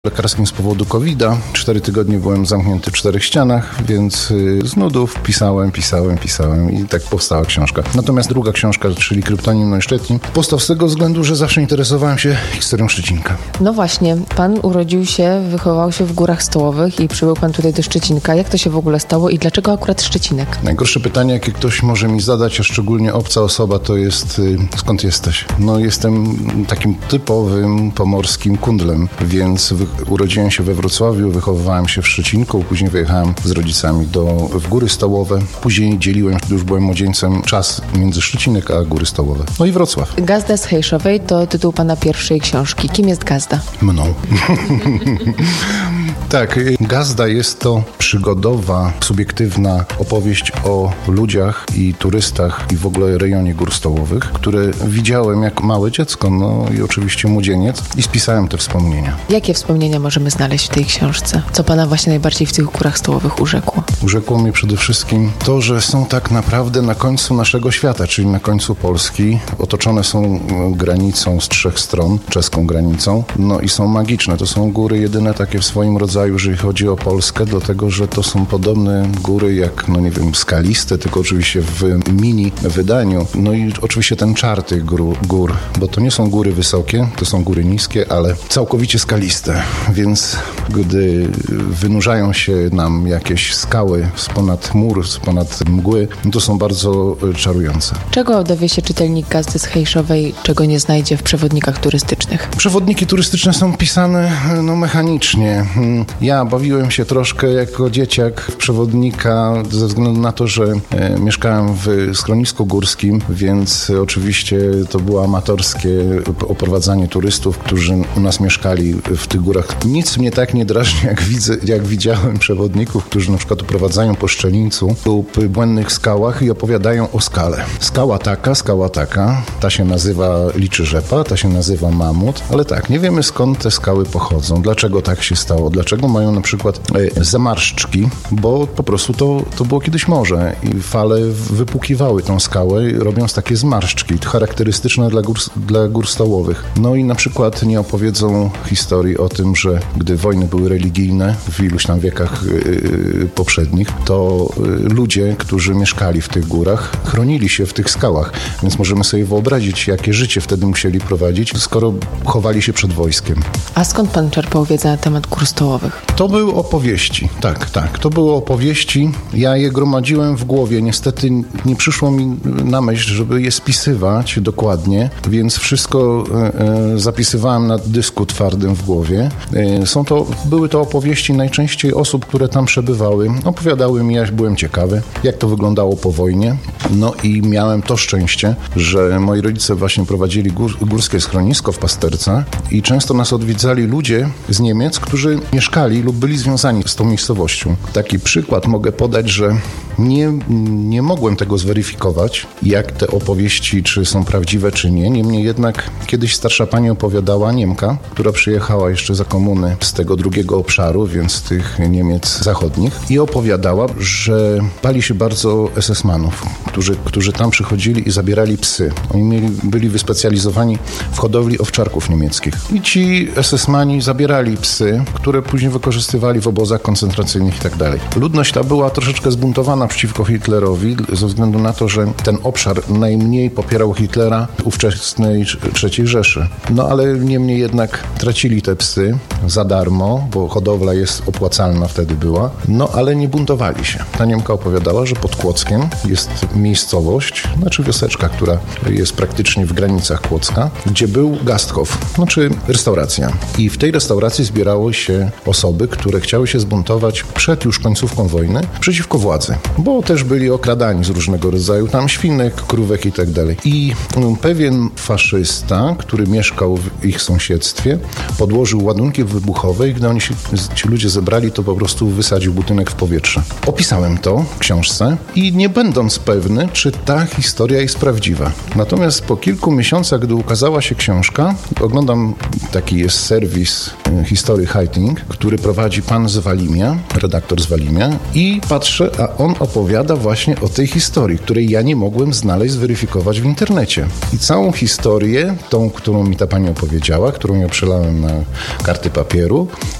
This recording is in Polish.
lekarskim z powodu COVID-a. 4 tygodnie byłem zamknięty w 4 ścianach, więc z nudów pisałem i tak powstała książka. Natomiast druga książka, czyli Kryptonim Neusztettin, powstał z tego względu, że zawsze interesowałem się historią Szczecinka. No właśnie, pan urodził się, wychował się w Górach Stołowych i przybył pan tutaj do Szczecinka. Jak to się w ogóle stało i dlaczego akurat Szczecinek? Najgorsze pytanie, jakie ktoś może mi zadać, a szczególnie obca osoba, to jest skąd jesteś? No jestem takim typowym pomorskim kundlem, więc urodziłem się we Wrocławiu, wychowywałem się w Szczecinku, później wyjechałem z rodzicami w Góry Stołowe. Później dzieliłem, gdy już byłem młodzieńcem, czas między Szczecinek a Góry Stołowe. No i Wrocław. Gazda z Hejszowej to tytuł pana pierwszej książki. Kim jest Gazda? Mną. Tak, Gazda jest to przygodowa, subiektywna opowieść o ludziach i turystach i w ogóle rejonie Gór Stołowych, które widziałem jak małe dziecko, no i oczywiście młodzieniec i spisałem te wspomnienia. Jakie wspomnienia możemy znaleźć w tej książce? Co pana właśnie najbardziej w tych Górach Stołowych urzekło? Urzekło mnie przede wszystkim to, że są tak naprawdę na końcu naszego świata, czyli na końcu Polski. Otoczone są granicą z 3 stron, czeską granicą, no i są magiczne. To są góry jedyne takie w swoim rodzaju, jeżeli chodzi o Polskę, dlatego, że to są podobne góry jak, no nie wiem, skaliste, tylko oczywiście w mini wydaniu. No i oczywiście ten czar tych gór, bo to nie są góry wysokie, to są góry niskie, ale całkowicie skaliste, więc gdy wynurzają się nam jakieś skały spod chmur, spod mgły, no to są bardzo czarujące. Czego dowie się czytelnik Gazdy z Hejszowej, czego nie znajdzie w przewodnikach turystycznych? Przewodniki turystyczne są pisane mechanicznie. Ja bawiłem się troszkę jako dzieciak w przewodnika ze względu na to, że mieszkałem w schronisku górskim, więc oczywiście to było amatorskie oprowadzanie turystów, którzy u nas mieszkali w tych górach. Nic mnie tak nie drażni, jak widziałem przewodników, którzy na przykład oprowadzają po Szczelińcu lub błędnych skałach i opowiadają o skale. Skała taka, ta się nazywa Liczy Rzepa, ta się nazywa Mamut, ale tak, nie wiemy skąd te skały pochodzą, dlaczego tak się stało, dlaczego mają na przykład zamarszczki, bo po prostu to było kiedyś morze i fale wypłukiwały tą skałę, robiąc takie zmarszczki charakterystyczne dla gór stołowych. No i na przykład nie opowiedzą historii o tym, że gdy wojny były religijne w iluś tam wiekach poprzednich, to ludzie, którzy mieszkali w tych górach, chronili się w tych skałach, więc możemy sobie wyobrazić, jakie życie wtedy musieli prowadzić, skoro chowali się przed wojskiem. A skąd pan czerpał wiedzę na temat Gór Stołowych? To były opowieści, tak, to były opowieści. Ja je gromadziłem w głowie, niestety nie przyszło mi na myśl, żeby je spisywać dokładnie, więc wszystko zapisywałem na dysku twardym w głowie. Były to opowieści najczęściej osób, które tam przebywały. Opowiadały mi, ja byłem ciekawy, jak to wyglądało po wojnie. No i miałem to szczęście, że moi rodzice właśnie prowadzili górskie schronisko w Pasterce i często nas odwiedzali ludzie z Niemiec, którzy mieszkali lub byli związani z tą miejscowością. Taki przykład mogę podać, że nie mogłem tego zweryfikować, jak te opowieści, czy są prawdziwe, czy nie. Niemniej jednak kiedyś starsza pani opowiadała, Niemka, która przyjechała jeszcze za komuny z tego drugiego obszaru, więc z tych Niemiec zachodnich, i opowiadała, że bali się bardzo SS-manów, którzy tam przychodzili i zabierali psy. Oni byli wyspecjalizowani w hodowli owczarków niemieckich. I ci SS-mani zabierali psy, które później wykorzystywali w obozach koncentracyjnych i tak dalej. Ludność ta była troszeczkę zbuntowana przeciwko Hitlerowi ze względu na to, że ten obszar najmniej popierał Hitlera ówczesnej III Rzeszy. No ale niemniej jednak tracili te psy za darmo, bo hodowla jest opłacalna wtedy była, no ale nie buntowali się. Ta Niemka opowiadała, że pod Kłodzkiem jest miejscowość, znaczy wioseczka, która jest praktycznie w granicach Kłodzka, gdzie był Gasthof, znaczy restauracja. I w tej restauracji zbierały się osoby, które chciały się zbuntować przed już końcówką wojny przeciwko władzy, bo też byli okradani z różnego rodzaju tam świnek, krówek i tak dalej. I pewien faszysta, który mieszkał w ich sąsiedztwie, podłożył ładunki wybuchowe i gdy ci ludzie zebrali, to po prostu wysadził budynek w powietrze. Opisałem to w książce i nie będąc pewny, czy ta historia jest prawdziwa. Natomiast po kilku miesiącach, gdy ukazała się książka, oglądam, taki jest serwis History Hating, który prowadzi pan z Walimia, redaktor z Walimia, i patrzę, a on opowiada właśnie o tej historii, której ja nie mogłem znaleźć, zweryfikować w internecie. I całą historię, tą, którą mi ta pani opowiedziała, którą ja przelałem na karty papieru,